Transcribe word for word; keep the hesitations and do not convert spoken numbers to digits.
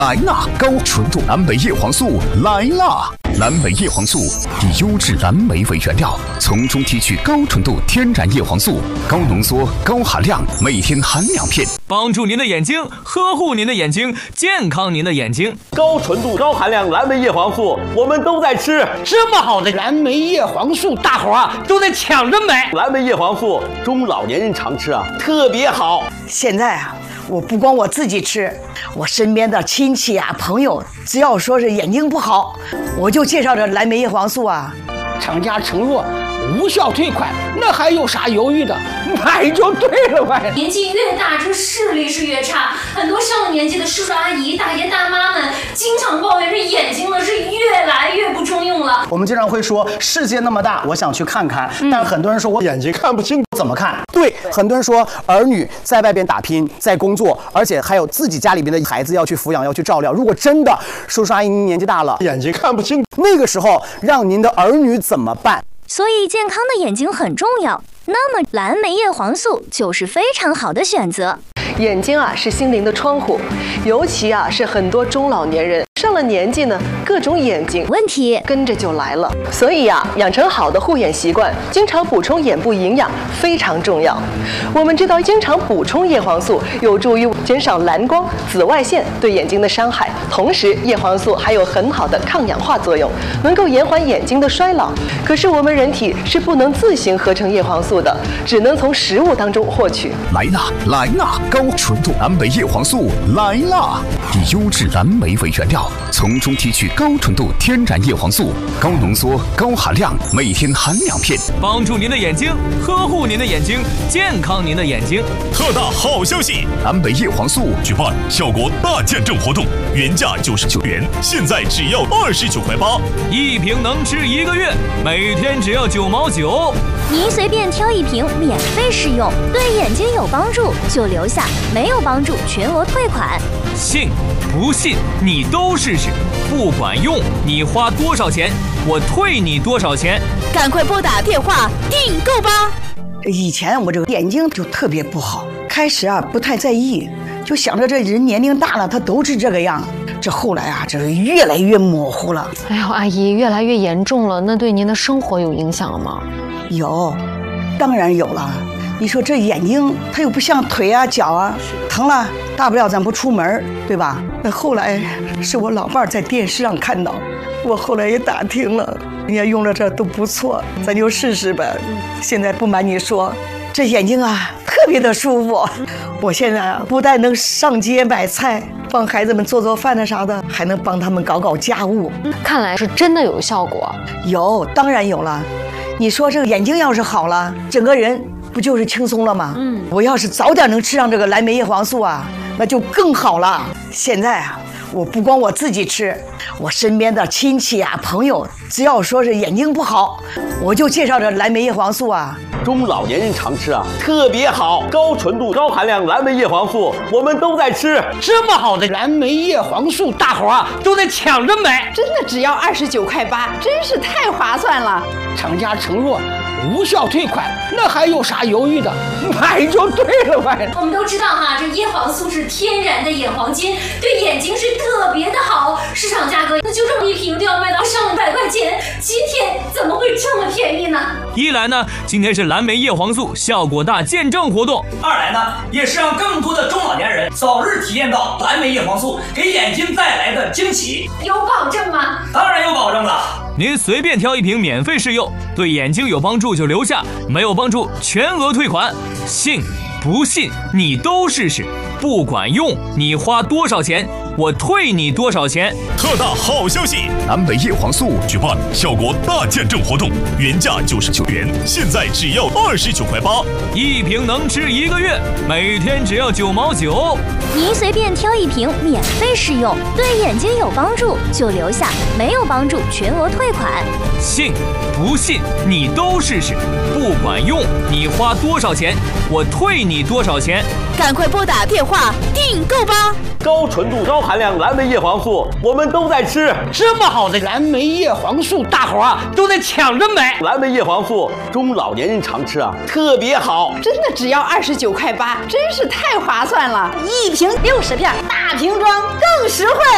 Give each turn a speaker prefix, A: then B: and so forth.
A: 来啦！高纯度蓝莓叶黄素来啦！蓝莓叶黄素以优质蓝莓为原料，从中提取高纯度天然叶黄素，高浓缩、高含量，每天含两片，
B: 帮助您的眼睛，呵护您的眼睛，健康您的眼睛。
C: 高纯度、高含量蓝莓叶黄素，我们都在吃。
D: 这么好的蓝莓叶黄素，大伙儿啊都在抢着买。
C: 蓝莓叶黄素中老年人常吃啊，特别好。
E: 现在啊，我不光我自己吃，我身边的亲戚啊、朋友，只要说是眼睛不好，我就介绍这蓝莓叶黄素啊。
D: 厂家承诺无效退款，那还有啥犹豫的？买就对了呗。
F: 年纪越大，这视力是越差。很多上了年纪的叔叔阿姨、大爷大妈们，经常抱怨这眼睛呢是越来越不中用了。
G: 我们经常会说，世界那么大，我想去看看。嗯、但很多人说我眼睛看不清，怎么看？对，很多人说儿女在外边打拼，在工作，而且还有自己家里边的孩子要去抚养，要去照料。如果真的叔叔阿姨您年纪大了，眼睛看不清，那个时候让您的儿女怎么办？
H: 所以健康的眼睛很重要，那么蓝莓叶黄素就是非常好的选择。
I: 眼睛啊是心灵的窗户，尤其啊是很多中老年人上了年纪呢，各种眼睛
H: 问题
I: 跟着就来了。所以啊，养成好的护眼习惯，经常补充眼部营养非常重要。我们知道，经常补充叶黄素有助于减少蓝光、紫外线对眼睛的伤害，同时叶黄素还有很好的抗氧化作用，能够延缓眼睛的衰老。可是我们人体是不能自行合成叶黄素的，只能从食物当中获取。
A: 来啦，来啦！高纯度蓝莓叶黄素来啦！以优质蓝莓为原料，从中提取高纯度天然叶黄素，高浓缩、高含量，每天含两片，
B: 帮助您的眼睛，呵护您的眼睛，健康您的眼睛。
J: 特大好消息！
A: 蓝莓叶黄素
J: 举办效果大见证活动，原价九十九元，现在只要二十九块八，
B: 一瓶能吃一个月，每天只要九毛九。
H: 您随便挑一瓶免费试用，对眼睛有帮助就留下，没有帮助全额退款。
B: 信不信你都试试，不管用你花多少钱，我退你多少钱。
K: 赶快拨打电话订购吧。
E: 以前我这个眼睛就特别不好，开始啊不太在意，就想着这人年龄大了他都是这个样。这后来啊，这是越来越模糊了。
L: 哎呦，阿姨，越来越严重了，那对您的生活有影响了吗？
E: 有，当然有了。你说这眼睛它又不像腿啊脚啊，疼了大不了咱不出门，对吧？那后来是我老伴在电视上看到，我后来也打听了，人家用了这都不错，咱就试试呗。现在不瞒你说，这眼睛啊特别的舒服。我现在啊不但能上街买菜，帮孩子们做做饭的啥的，还能帮他们搞搞家务。
L: 看来是真的有效果。
E: 有，当然有了。你说这个眼睛要是好了，整个人不就是轻松了吗？嗯，我要是早点能吃上这个蓝莓叶黄素啊，那就更好了。现在啊，我不光我自己吃，我身边的亲戚啊、朋友，只要说是眼睛不好，我就介绍这蓝莓叶黄素啊。
C: 中老年人常吃啊，特别好。高纯度、高含量蓝莓叶黄素，我们都在吃。
D: 这么好的蓝莓叶黄素，大伙儿啊都在抢着买。
K: 真的只要二十九块八，真是太划算了。
D: 厂家承诺无效退款，那还有啥犹豫的？买就对了呗。
F: 我们都知道哈，这叶黄素是天然的眼黄金，对眼睛是特别的好。市场价格那就这么一瓶都要卖到上百块钱，今天怎么会这么便宜呢？
B: 一来呢，今天是蓝莓叶黄素效果大见证活动；
M: 二来呢，也是让更多的中老年人早日体验到蓝莓叶黄素给眼睛带来的惊喜。
F: 有保证吗？
M: 当然有保证了。
B: 您随便挑一瓶免费试用，对眼睛有帮助就留下，没有帮助全额退款。信不信你都试试，不管用你花多少钱，我退你多少钱。
J: 特大好消息！
A: 蓝莓叶黄素
J: 举办效果大见证活动，原价九十九元，现在只要二十九块八，
B: 一瓶能吃一个月，每天只要九毛九。
H: 您随便挑一瓶免费试用，对眼睛有帮助就留下，没有帮助全额退款。
B: 信不信你都试试，不管用你花多少钱，我退你多少钱。
K: 赶快拨打电话订购吧。
C: 高纯度、高含量蓝莓叶黄素，我们都在吃。
D: 这么好的蓝莓叶黄素，大伙儿啊都在抢着买。
C: 蓝莓叶黄素中老年人常吃啊，特别好。
K: 真的只要二十九块八，真是太划算了。
E: 一瓶六十片，大瓶装更实惠。